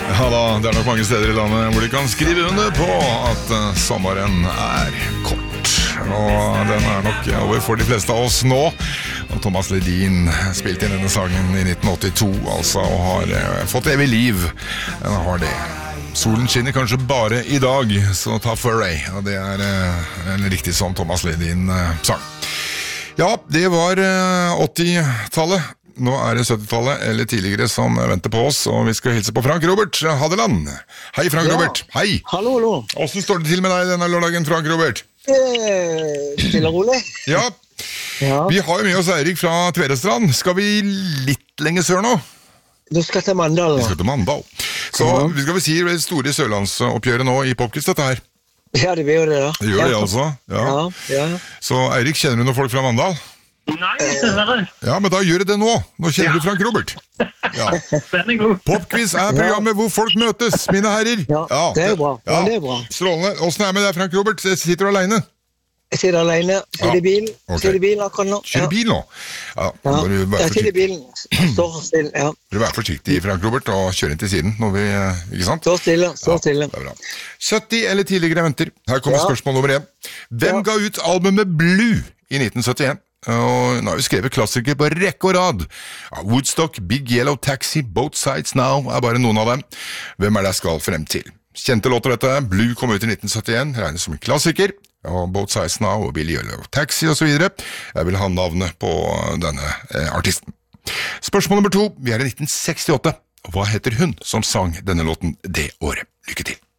Ja da, det nok mange steder i landet hvor de kan skrive under på at sommeren kort. Og den nok over for de fleste av oss nå. Og Thomas Ledin spilte inn denne sangen i 1982, altså, og har fått evig liv. Den har det. Solen skinner kanskje bare i dag, så ta Furray. Og det en riktig som Thomas Ledin sang. Ja, det var 80-tallet. Nå det 70-tallet, eller tidligere, som venter på oss, og vi skal hilse på Frank Robert Hadeland. Hei, Frank Robert. Hei. Hallo, hallo. Hvordan står det til med deg denne lørdagen, Frank Robert? Stille og rolig. Ja. Vi har jo med oss Eirik fra Tvedestrand. Skal vi litt lenger sør nå? Du skal til Mandal. Vi skal til Mandal. Så vi skal vel si det store sørlandsoppgjøret nå i Popquiz, dette her. Ja, det blir jo det da. Det gjør det altså. Ja. Så Eirik, kjenner du noen folk fra Mandal? Nei, dessverre. Ja, men da gjør det nå. Nå kjenner du Frank Robert. Ja. Den god. Popquiz programmet hvor folk møtes, mine herrer. Ja, det bra. Ja, det bra. Strålende. Hvordan det med deg, Frank Robert? Sitter du alene? Jeg sitter alene. Sitter i bilen. Ok. Sitter i bilen akkurat nå. Kjører bil nå? Ja, da må du være Jeg sitter i forsiktig. bilen. Står stille, ja. Du være forsiktig, Frank Robert, og kjøre inn til siden når vi, ikke sant? Står stille, står stille. Det bra. 70 eller tidligere venter. Her kommer Ja. spørsmål nummer 1. Hvem ga ut albumet Blue i 1971? Og nå har vi skrevet klassikere på rekke og rad. Woodstock, Big Yellow Taxi, Both Sides Now bare noen av dem. Hvem det jeg skal frem til? Kjente låter dette. Blue kom ut i 1971, regnes som en klassiker. Og Both Sides Now og Big Yellow Taxi og så videre. Jeg vil ha navnet på denne artisten. Spørsmål nummer 2. Vi i 1968. Hva heter hun som sang denne låten det året? Lykke til.